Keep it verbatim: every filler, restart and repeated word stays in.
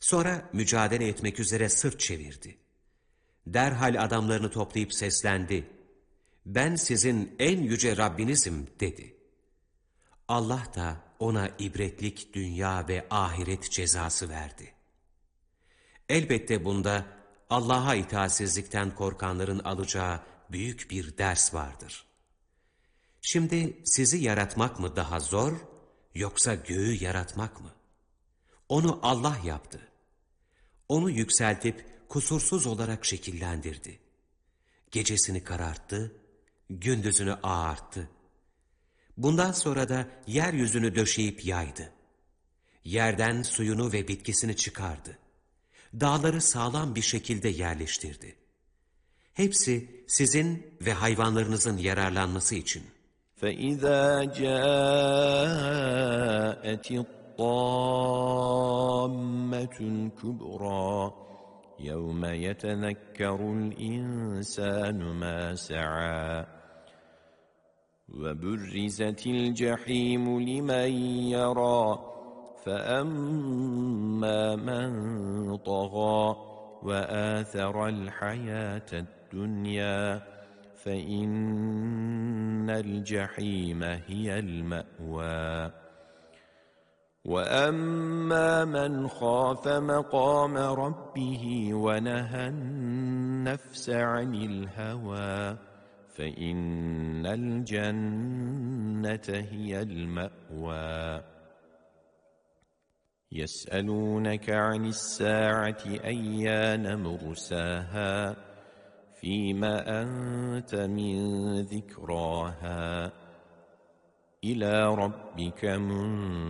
Sonra mücadele etmek üzere sırt çevirdi. Derhal adamlarını toplayıp seslendi. Ben sizin en yüce Rabbinizim dedi. Allah da ona ibretlik dünya ve ahiret cezası verdi. Elbette bunda Allah'a itaatsizlikten korkanların alacağı büyük bir ders vardır. Şimdi sizi yaratmak mı daha zor, yoksa göğü yaratmak mı? Onu Allah yaptı. Onu yükseltip kusursuz olarak şekillendirdi. Gecesini kararttı, gündüzünü ağarttı. Bundan sonra da yeryüzünü döşeyip yaydı. Yerden suyunu ve bitkisini çıkardı. Dağları sağlam bir şekilde yerleştirdi. Hepsi sizin ve hayvanlarınızın yararlanması için. فَإِذَا جَاءَتِ الطَّامَّةُ الْكُبْرَى يَوْمَ يَتَذَكَّرُ الْإِنسَانُ مَا سَعَى وَبُرِّزَتِ الْجَحِيمُ لِمَنْ يَرَى فَأَمَّا مَنْ طَغَى وَآثَرَ الْحَيَاةَ الدُّنْيَا فَإِنَّ الْجَحِيمَ هِيَ الْمَأْوَى وَأَمَّا مَنْ خَافَ مَقَامَ رَبِّهِ وَنَهَى النَّفْسَ عَنِ الْهَوَى فَإِنَّ الْجَنَّةَ هِيَ الْمَأْوَى يَسْأَلُونَكَ عَنِ السَّاعَةِ أَيَّانَ مُرْسَاهَا فِيمَ أَنْتَ مِنْ ذِكْرَاهَا إِلَى رَبِّكَ